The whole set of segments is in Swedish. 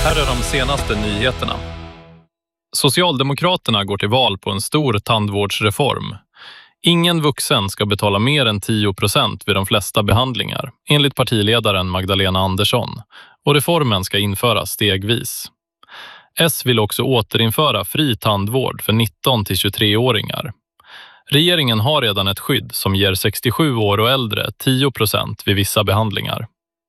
Här är de senaste nyheterna. Socialdemokraterna går till val på en stor tandvårdsreform. Ingen vuxen ska betala mer än 10% vid de flesta behandlingar, enligt partiledaren Magdalena Andersson. Och reformen ska införas stegvis. S vill också återinföra fri tandvård för 19-23-åringar. Regeringen har redan ett skydd som ger 67 år och äldre 10% vid vissa behandlingar.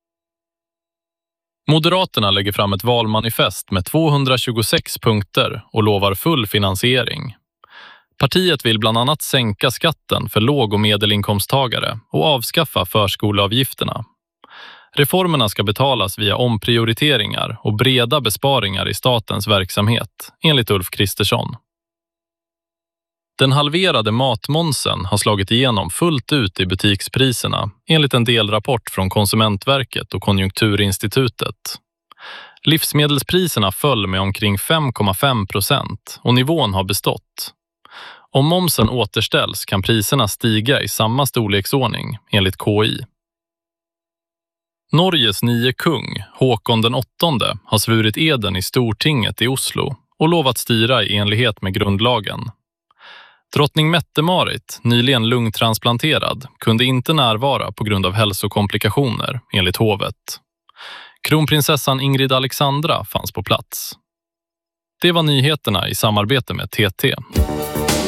Moderaterna lägger fram ett valmanifest med 226 punkter och lovar full finansiering. Partiet vill bland annat sänka skatten för låg- och medelinkomsttagare och avskaffa förskoleavgifterna. Reformerna ska betalas via omprioriteringar och breda besparingar i statens verksamhet, enligt Ulf Kristersson. Den halverade matmomsen har slagit igenom fullt ut i butikspriserna, enligt en delrapport från Konsumentverket och Konjunkturinstitutet. Livsmedelspriserna föll med omkring 5,5% och nivån har bestått. Om momsen återställs kan priserna stiga i samma storleksordning, enligt KI. Norges nye kung, Håkon den 8:e, har svurit eden i Stortinget i Oslo och lovat styra i enlighet med grundlagen. Drottning Mette-Marit, nyligen lungtransplanterad, kunde inte närvara på grund av hälsokomplikationer, enligt hovet. Kronprinsessan Ingrid Alexandra fanns på plats. Det var nyheterna i samarbete med TT.